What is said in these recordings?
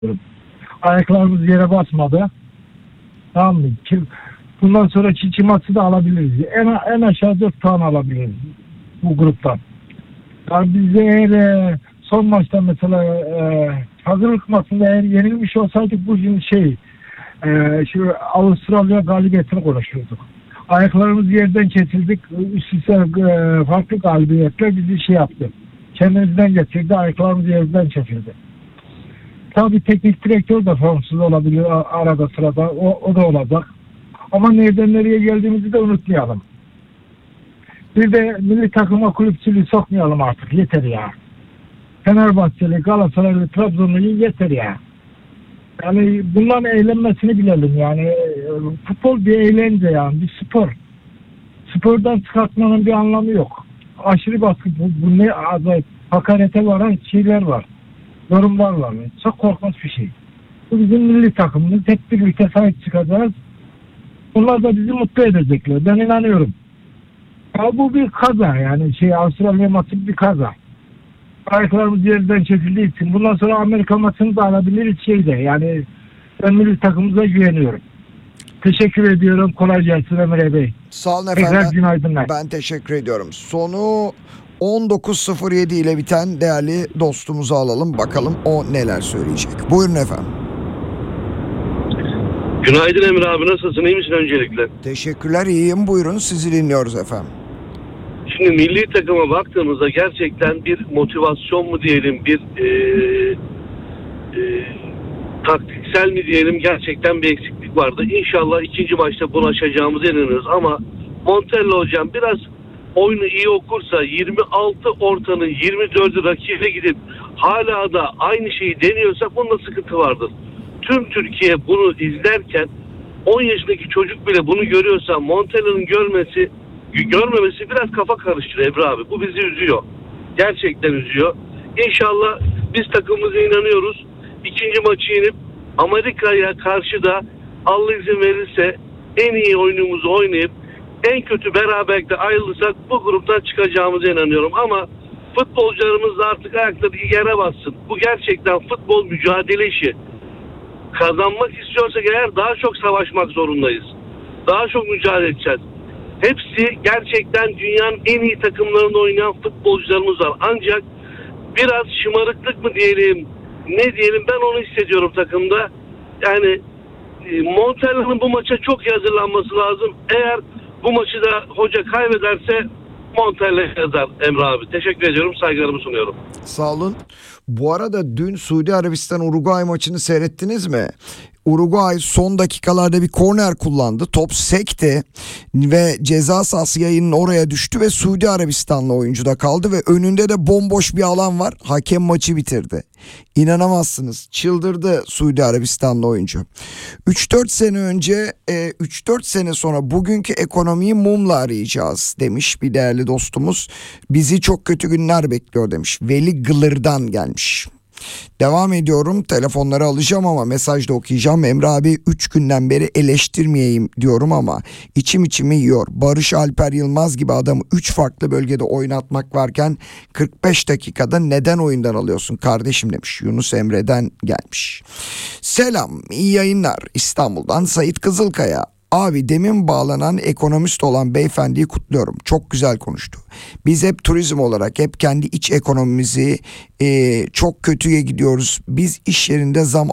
Ayaklarımız yere basmadı. Tamam mı? Bundan sonra çiçi maçı da alabiliriz. En aşağı 4 puan alabiliriz bu gruptan. Yani biz de eğer son maçta mesela hazırlık maçında eğer yenilmiş olsaydık bugün şu Avustralya galibiyetini konuşurduk. Ayaklarımız yerden kesildik. Üst üste farklı galibiyetler bizi yaptı. Kendimizden getirdi. Ayaklarımız yerden kesildi. Tabii teknik direktör de formsuz olabilir arada sırada. O da olacak. Ama nereden nereye geldiğimizi de unutmayalım. Bir de milli takıma kulüpçülüğü sokmayalım artık. Yeter ya. Fenerbahçeli, Galatasaraylı, Trabzonlu yeter ya. Yani bunların eğlenmesini bilelim yani. Futbol bir eğlence yani. Bir spor. Spordan çıkartmanın bir anlamı yok. Aşırı baskı. Bu ne acayip. Hakarete varan şeyler var. Yorumlar var. Çok korkunç bir şey. Bu bizim milli takımımız. Hep birlikte sahip çıkacağız. Bunlar da bizi mutlu edecekler. Ben inanıyorum. Ya bu bir kaza yani. Avustralya maçı bir kaza. Ayaklarımız yerden çekildiği için. Bundan sonra Amerika maçını da alabiliriz yani. Ben milli takımımıza güveniyorum. Teşekkür ediyorum. Kolay gelsin Emre Bey. Sağ olun efendim. Tekrar günaydınlar. Ben teşekkür ediyorum. Sonu 19.07 ile biten değerli dostumuzu alalım. Bakalım o neler söyleyecek. Buyurun efendim. Günaydın Emre abi, nasılsın? İyi misin öncelikle? Teşekkürler, iyiyim. Buyurun, sizi dinliyoruz efendim. Şimdi milli takıma baktığımızda gerçekten bir motivasyon mu diyelim, bir taktiksel mi diyelim, gerçekten bir eksiklik vardı. İnşallah ikinci maçta bunu aşacağımıza inanıyoruz ama Montella hocam biraz oyunu iyi okursa 26 ortanın 24'ü rakibe gidip hala da aynı şeyi deniyorsa bunda sıkıntı vardır. Tüm Türkiye bunu izlerken 10 yaşındaki çocuk bile bunu görüyorsa Montella'nın görmemesi biraz kafa karıştırıyor Emre abi. Bu bizi üzüyor. Gerçekten üzüyor. İnşallah biz takımımıza inanıyoruz. İkinci maçı yenip Amerika'ya karşı da Allah izin verirse en iyi oyunumuzu oynayıp en kötü beraberlikte ayrılırsak bu gruptan çıkacağımıza inanıyorum. Ama futbolcularımız da artık ayakları yere bassın. Bu gerçekten futbol mücadele işi. Kazanmak istiyorsak eğer daha çok savaşmak zorundayız. Daha çok mücadele edeceğiz. Hepsi gerçekten dünyanın en iyi takımlarında oynayan futbolcularımız var. Ancak biraz şımarıklık mı diyelim, ne diyelim, ben onu hissediyorum takımda. Yani Montella'nın bu maça çok iyi hazırlanması lazım. Eğer bu maçı da hoca kaybederse Montella yazar Emre abi. Teşekkür ediyorum, saygılarımı sunuyorum. Sağ olun. Bu arada dün Suudi Arabistan-Uruguay maçını seyrettiniz mi? Uruguay son dakikalarda bir korner kullandı. Top sekti ve ceza sahası yayının oraya düştü ve Suudi Arabistanlı oyuncuda kaldı ve önünde de bomboş bir alan var. Hakem maçı bitirdi. İnanamazsınız. Çıldırdı Suudi Arabistanlı oyuncu. 3-4 sene önce 3-4 sene sonra bugünkü ekonomiyi mumla arayacağız demiş bir değerli dostumuz. Bizi çok kötü günler bekliyor demiş. Veli Gılır'dan gelmiş. Devam ediyorum. Telefonları alacağım ama mesaj da okuyacağım. Emre abi 3 günden beri eleştirmeyeyim diyorum ama içimi yiyor. Barış Alper Yılmaz gibi adamı 3 farklı bölgede oynatmak varken 45 dakikada neden oyundan alıyorsun kardeşim demiş. Yunus Emre'den gelmiş. Selam, iyi yayınlar. İstanbul'dan Sait Kızılkaya. Abi demin bağlanan ekonomist olan beyefendiyi kutluyorum. Çok güzel konuştu. Biz hep turizm olarak hep kendi iç ekonomimizi çok kötüye gidiyoruz. Biz iş yerinde zam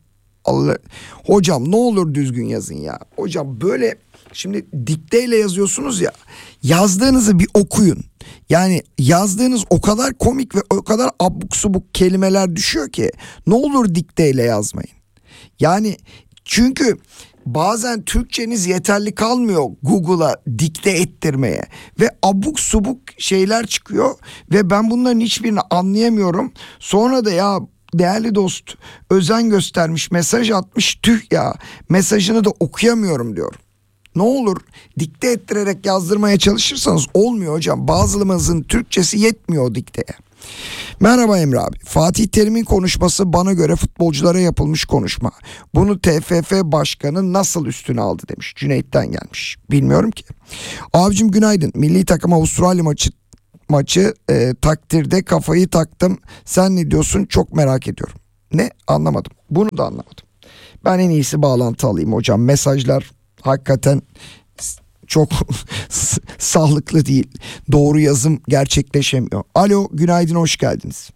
Hocam ne olur düzgün yazın ya. Hocam böyle şimdi dikteyle yazıyorsunuz ya. Yazdığınızı bir okuyun. Yani yazdığınız o kadar komik ve o kadar abuk subuk kelimeler düşüyor ki ne olur dikteyle yazmayın. Yani çünkü bazen Türkçeniz yeterli kalmıyor Google'a dikte ettirmeye ve abuk subuk şeyler çıkıyor ve ben bunların hiçbirini anlayamıyorum. Sonra da ya değerli dost özen göstermiş, mesaj atmış, tüh ya mesajını da okuyamıyorum diyor. Ne olur dikte ettirerek yazdırmaya çalışırsanız olmuyor hocam. Bazılarımızın Türkçesi yetmiyor o dikteye. Merhaba Emre abi. Fatih Terim'in konuşması bana göre futbolculara yapılmış konuşma. Bunu TFF başkanı nasıl üstüne aldı demiş. Cüneyt'ten gelmiş. Bilmiyorum ki. Abicim günaydın. Milli takım Avustralya maçı takdirde kafayı taktım. Sen ne diyorsun? Çok merak ediyorum. Ne? Anlamadım. Bunu da anlamadım. Ben en iyisi bağlantı alayım hocam. Mesajlar hakikaten çok sağlıklı değil. Doğru yazım gerçekleşemiyor. Alo, günaydın, hoş geldiniz.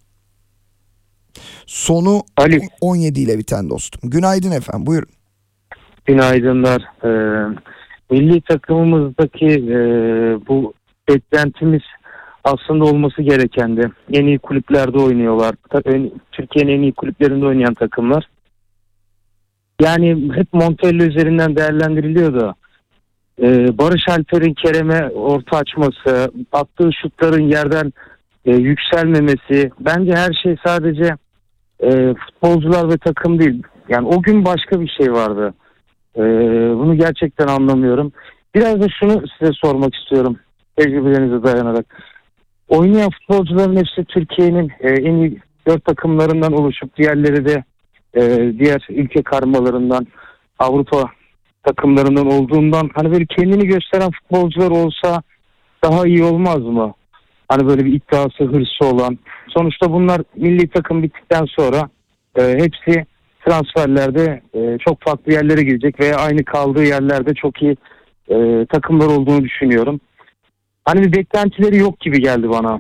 Sonu Alo. 17 ile biten dostum. Günaydın efendim, buyurun. Günaydınlar. Milli takımımızdaki bu beklentimiz aslında olması gerekendi. En iyi kulüplerde oynuyorlar. Türkiye'nin en iyi kulüplerinde oynayan takımlar. Yani hep Montella üzerinden değerlendiriliyor da Barış Alper'in Kerem'e orta açması, attığı şutların yerden yükselmemesi, bence her şey sadece futbolcular ve takım değil. Yani o gün başka bir şey vardı. Bunu gerçekten anlamıyorum. Biraz da şunu size sormak istiyorum, tecrübelerinize dayanarak. Oynayan futbolcuların hepsi Türkiye'nin en iyi 4 takımlarından oluşup diğerleri de diğer ülke karmalarından, Avrupa takımlarından olduğundan, hani böyle kendini gösteren futbolcular olsa daha iyi olmaz mı? Hani böyle bir iddiası, hırsı olan. Sonuçta bunlar milli takım bittikten sonra hepsi transferlerde çok farklı yerlere gidecek veya aynı kaldığı yerlerde çok iyi takımlar olduğunu düşünüyorum. Hani bir beklentileri yok gibi geldi bana.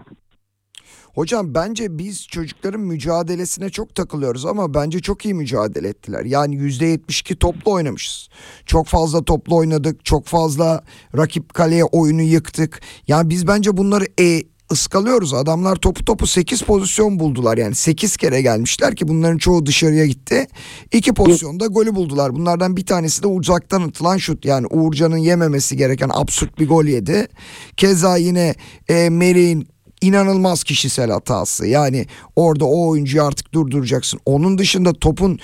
Hocam bence biz çocukların mücadelesine çok takılıyoruz ama bence çok iyi mücadele ettiler. Yani %72 toplu oynamışız. Çok fazla toplu oynadık. Çok fazla rakip kaleye oyunu yıktık. Yani biz bence bunları ıskalıyoruz. Adamlar topu 8 pozisyon buldular. Yani 8 kere gelmişler ki bunların çoğu dışarıya gitti. 2 pozisyonda golü buldular. Bunlardan bir tanesi de uzaktan atılan şut. Yani Uğurcan'ın yememesi gereken absürt bir gol yedi. Keza yine Merih'in İnanılmaz kişisel hatası. Yani orada o oyuncuyu artık durduracaksın. Onun dışında topun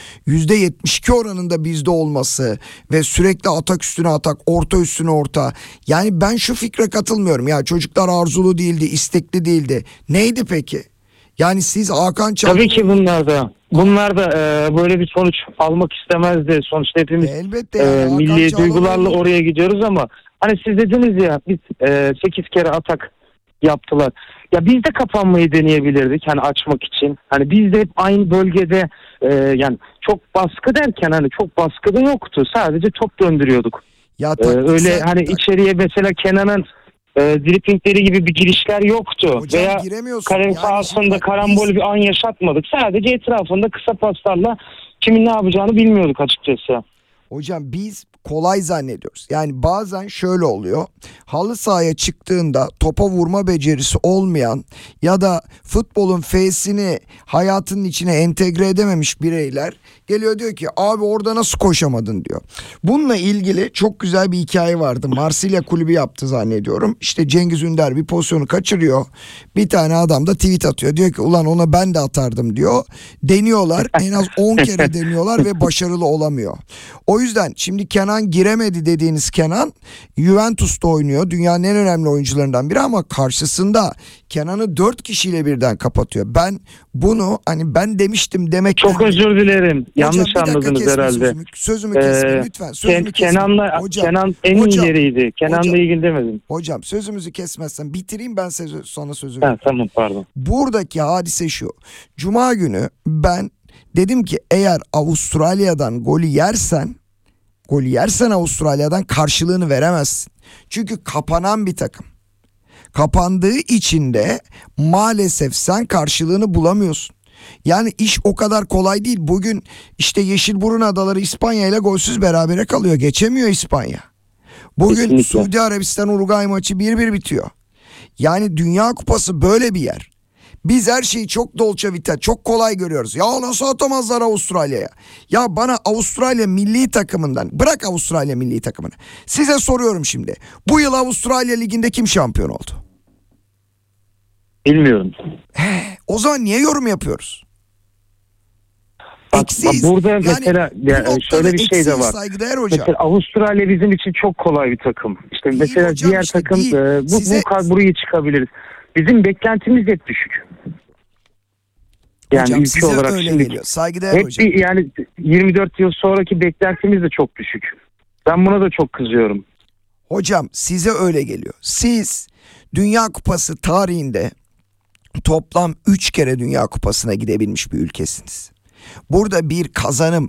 %72 oranında bizde olması ve sürekli atak üstüne atak, orta üstüne orta. Yani ben şu fikre katılmıyorum. Ya çocuklar arzulu değildi, istekli değildi. Neydi peki? Yani siz Hakan Çalhanoğlu... Tabii ki bunlar da böyle bir sonuç almak istemezdi. Sonuçta hepimiz elbette yani milli duygularla oraya gidiyoruz ama hani siz dediniz ya biz 8 kere atak yaptılar. Ya biz de kapanmayı deneyebilirdik hani açmak için. Hani biz de hep aynı bölgede yani çok baskı derken hani çok baskı da yoktu. Sadece top döndürüyorduk. Ya öyle hani içeriye mesela Kenan'ın driplingleri gibi bir girişler yoktu. Hocam, veya kale yani sahasında karambol bir an yaşatmadık. Sadece etrafında kısa paslarla kimin ne yapacağını bilmiyorduk açıkçası. Hocam biz kolay zannediyoruz. Yani bazen şöyle oluyor. Halı sahaya çıktığında topa vurma becerisi olmayan ya da futbolun F'sini hayatının içine entegre edememiş bireyler geliyor, diyor ki abi orada nasıl koşamadın diyor. Bununla ilgili çok güzel bir hikaye vardı. Marsilya kulübü yaptı zannediyorum. İşte Cengiz Ünder bir pozisyonu kaçırıyor. Bir tane adam da tweet atıyor. Diyor ki ulan ona ben de atardım diyor. Deniyorlar. En az 10 kere deniyorlar ve başarılı olamıyor. O yüzden şimdi Kenan giremedi dediğiniz Kenan Juventus'ta oynuyor. Dünyanın en önemli oyuncularından biri ama karşısında Kenan'ı 4 kişiyle birden kapatıyor. Ben bunu hani ben demiştim demek. Çok özür dilerim. Hocam, yanlış anladınız herhalde. Sözümü kesme lütfen. Kenan en iyi yeriydi. Kenan'la ilgili demedim. Hocam sözümüzü kesmezsen bitireyim, ben sana sözü vereyim. Tamam, pardon. Buradaki hadise şu. Cuma günü ben dedim ki eğer Avustralya'dan golü yersen Avustralya'dan karşılığını veremezsin. Çünkü kapanan bir takım. Kapandığı için de maalesef sen karşılığını bulamıyorsun. Yani iş o kadar kolay değil. Bugün işte Yeşilburun Adaları İspanya ile golsüz berabere kalıyor. Geçemiyor İspanya. Bugün kesinlikle. Suudi Arabistan Uruguay maçı 1-1 bitiyor. Yani Dünya Kupası böyle bir yer. Biz her şeyi çok dolça vita, çok kolay görüyoruz. Ya nasıl atamazlar Avustralya'ya? Ya bana Avustralya milli takımından, bırak Avustralya milli takımını. Size soruyorum şimdi. Bu yıl Avustralya Ligi'nde kim şampiyon oldu? Bilmiyorum. O zaman niye yorum yapıyoruz? Eksiyiz. Burada yani mesela şöyle bir şey de var. Saygıdeğer hocam. Mesela Avustralya bizim için çok kolay bir takım. İşte iyi mesela hocam, diğer işte takım bu buraya çıkabiliriz. Bizim beklentimiz hep düşük. Yani hocam, ülke olarak öyle şimdi geliyor. Saygıdeğer hocam. Yani 24 yıl sonraki beklentimiz de çok düşük. Ben buna da çok kızıyorum. Hocam size öyle geliyor. Siz Dünya Kupası tarihinde toplam 3 kere Dünya Kupası'na gidebilmiş bir ülkesiniz. Burada bir kazanım